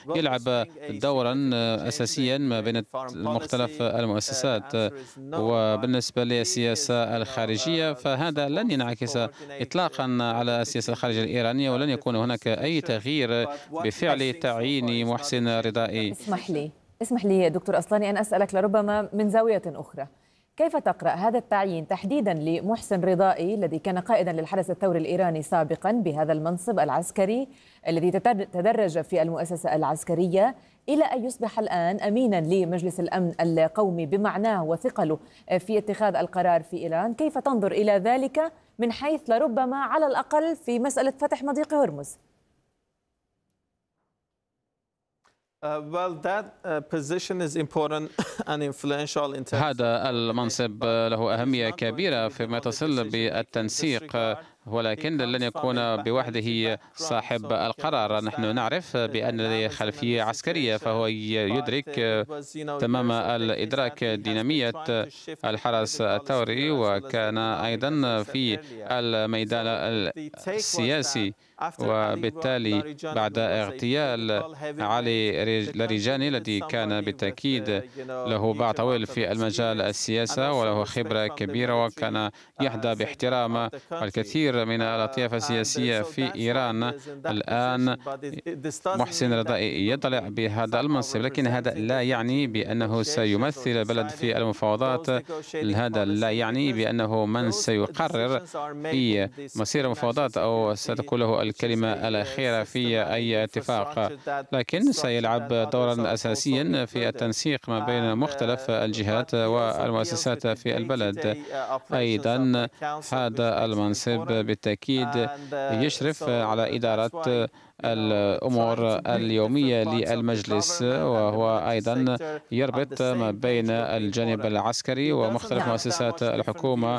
يلعب دورا أساسيا ما بين مختلف المؤسسات. وبالنسبة للسياسة الخارجية فهذا لن ينعكس إطلاقا على السياسة الخارجية الإيرانية، ولن يكون هناك أي تغيير بفعل تعيين محسن رضائي. اسمح لي دكتور أصلاني أن أسألك لربما من زاوية أخرى. كيف تقرأ هذا التعيين تحديدا لمحسن رضائي الذي كان قائدا للحرس الثوري الإيراني سابقا بهذا المنصب العسكري الذي تدرج في المؤسسة العسكرية إلى أن يصبح الآن أمينا لمجلس الأمن القومي بمعناه وثقله في اتخاذ القرار في إيران؟ كيف تنظر إلى ذلك من حيث لربما على الأقل في مسألة فتح مضيق هرمز؟ هذا المنصب له أهمية كبيرة فيما يتصل بالتنسيق، ولكن لن يكون بوحده صاحب القرار. نحن نعرف بأن لديه خلفية عسكرية، فهو يدرك تمام الإدراك دينامية الحرس الثوري، وكان أيضا في الميدان السياسي. وبالتالي بعد اغتيال علي لاريجاني الذي كان بالتأكيد له باع طويل في المجال السياسة وله خبرة كبيرة وكان يحظى باحترام الكثير من الأطياف السياسية في إيران، الآن محسن رضائي يطلع بهذا المنصب. لكن هذا لا يعني بأنه سيمثل البلد في المفاوضات، هذا لا يعني بأنه من سيقرر في مصير المفاوضات أو ستكون له الكلمة الأخيرة في أي اتفاق، لكن سيلعب دورا أساسيا في التنسيق ما بين مختلف الجهات والمؤسسات في البلد. أيضا هذا المنصب بالتأكيد يشرف على إدارة الأمور اليومية للمجلس، وهو أيضا يربط ما بين الجانب العسكري ومختلف مؤسسات الحكومة.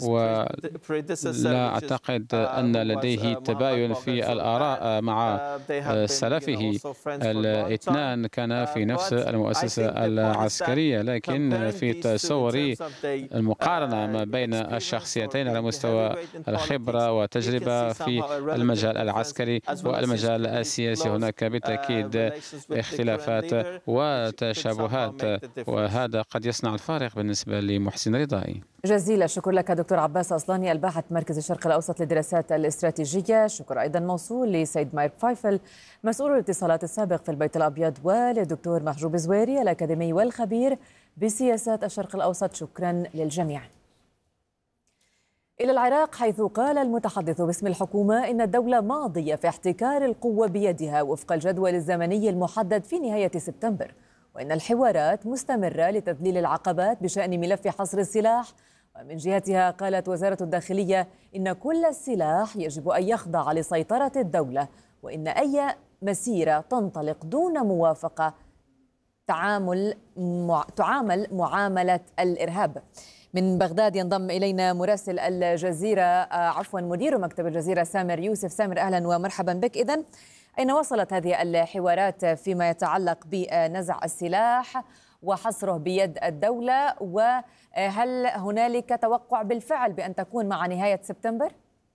ولا أعتقد أن لديه تباين في الآراء مع سلفه، الاثنان كان في نفس المؤسسة العسكرية، لكن في تصوري المقارنة ما بين الشخصيتين على مستوى الخبرة وتجربة في المجال العسكري والمجال السياسي هناك بالتأكيد اختلافات وتشابهات، وهذا قد يصنع الفارق بالنسبة لمحسن رضائي. جزيل الشكر لك دكتور عباس أصلاني الباحث مركز الشرق الأوسط للدراسات الاستراتيجية. شكر أيضا موصول لسيد ماير فايفل مسؤول الاتصالات السابق في البيت الأبيض، وللدكتور محجوب زويري الأكاديمي والخبير بسياسات الشرق الأوسط. شكرا للجميع. إلى العراق، حيث قال المتحدث باسم الحكومة إن الدولة ماضية في احتكار القوة بيدها وفق الجدول الزمني المحدد في نهاية سبتمبر، وإن الحوارات مستمرة لتذليل العقبات بشأن ملف حصر السلاح. ومن جهتها قالت وزارة الداخلية إن كل السلاح يجب أن يخضع لسيطرة الدولة، وإن أي مسيرة تنطلق دون موافقة تعامل معاملة الإرهاب. من بغداد ينضم إلينا مراسل الجزيرة مدير مكتب الجزيرة سامر يوسف. سامر، أهلا ومرحبا بك. إذن أين وصلت هذه الحوارات فيما يتعلق بنزع السلاح وحصره بيد الدولة، وهل هنالك توقع بالفعل بأن تكون مع نهاية سبتمبر؟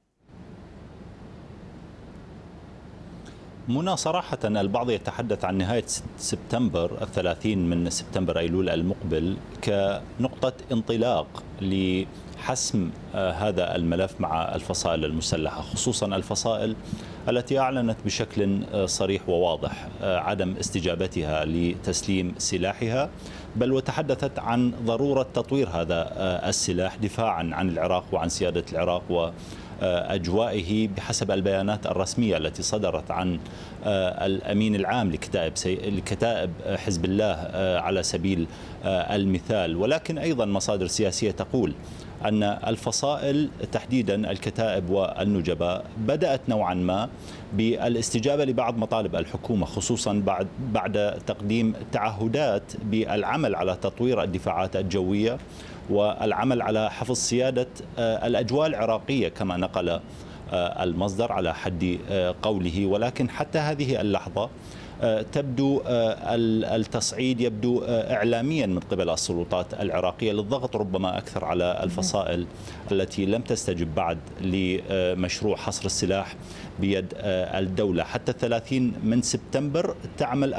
منى، صراحة البعض يتحدث عن نهاية سبتمبر 30 من سبتمبر أيلول المقبل كنقطة انطلاق لحسم هذا الملف مع الفصائل المسلحة، خصوصا الفصائل التي أعلنت بشكل صريح وواضح عدم استجابتها لتسليم سلاحها، بل وتحدثت عن ضرورة تطوير هذا السلاح دفاعا عن العراق وعن سيادة العراق وأجوائه بحسب البيانات الرسمية التي صدرت عن الأمين العام لكتائب حزب الله على سبيل المثال. ولكن أيضا مصادر سياسية تقول أن الفصائل تحديدا الكتائب والنجباء بدأت نوعا ما بالاستجابة لبعض مطالب الحكومة، خصوصا بعد تقديم تعهدات بالعمل على تطوير الدفاعات الجوية والعمل على حفظ سيادة الأجواء العراقية كما نقل المصدر على حد قوله. ولكن حتى هذه اللحظة تبدو التصعيد يبدو إعلاميا من قبل السلطات العراقية للضغط ربما أكثر على الفصائل التي لم تستجب بعد لمشروع حصر السلاح بيد الدولة. حتى 30 من سبتمبر تعمل